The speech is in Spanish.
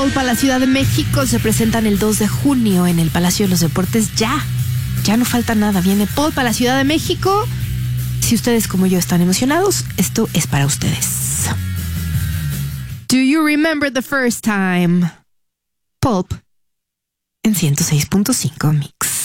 Para la Ciudad de México se presentan el 2 de junio en el Palacio de los Deportes. Ya no falta nada. Viene Paul para la Ciudad de México. Si ustedes como yo están emocionados, esto es para ustedes. Do you remember the first time? Pulp en 106.5 Mix.